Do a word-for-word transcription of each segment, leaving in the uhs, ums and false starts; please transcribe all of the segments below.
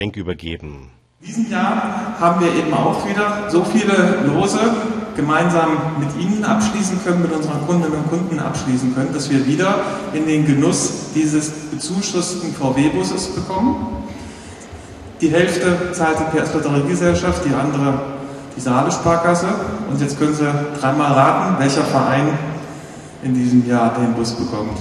übergeben. In diesem Jahr haben wir eben auch wieder so viele Lose gemeinsam mit Ihnen abschließen können, mit unseren Kundinnen und Kunden abschließen können, dass wir wieder in den Genuss dieses bezuschussten V W-Busses bekommen. Die Hälfte zahlt die P S Lotteriegesellschaft, die andere die Saale-Sparkasse. Und jetzt können Sie dreimal raten, welcher Verein in diesem Jahr den Bus bekommt.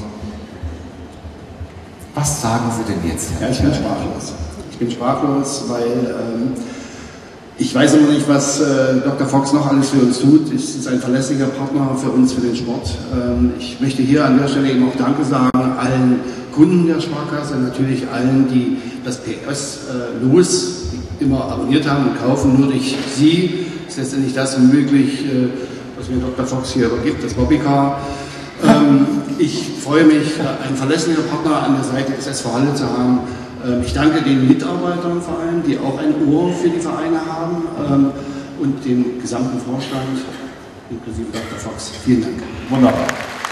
Was sagen Sie denn jetzt? Ja, ich bin sprachlos. Ich bin sprachlos, weil ähm, ich weiß immer nicht, was äh, Doktor Fox noch alles für uns tut. Es ist ein verlässlicher Partner für uns, für den Sport. Ähm, ich möchte hier an der Stelle eben auch Danke sagen allen Kunden der Sparkasse, natürlich allen, die das P S-Los äh, immer abonniert haben und kaufen. Nur durch Sie ist letztendlich das möglich, äh, was mir Doktor Fox hier übergibt, das Bobbycar. Ähm, ich freue mich, einen verlässlichen Partner an der Seite des S V Halle zu haben. Ähm, ich danke den Mitarbeitern vor allem, die auch ein Ohr für die Vereine haben, ähm, und dem gesamten Vorstand, inklusive Doktor Fox. Vielen Dank. Wunderbar.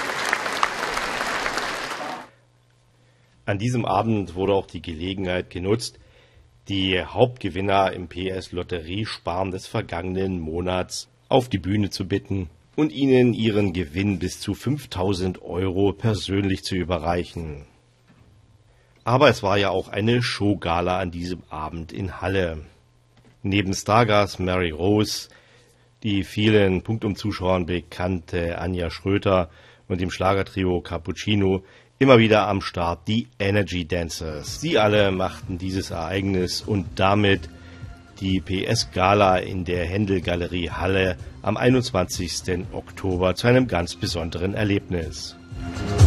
An diesem Abend wurde auch die Gelegenheit genutzt, die Hauptgewinner im P S Lotteriesparen des vergangenen Monats auf die Bühne zu bitten und ihnen ihren Gewinn bis zu fünftausend Euro persönlich zu überreichen. Aber es war ja auch eine Showgala an diesem Abend in Halle. Neben Stargast Mary Rose, die vielen Punktum-Zuschauern bekannte Anja Schröter und dem Schlagertrio Cappuccino immer wieder am Start die Energy Dancers. Sie alle machten dieses Ereignis und damit die P S-Gala in der Händel-Galerie Halle am einundzwanzigsten Oktober zu einem ganz besonderen Erlebnis.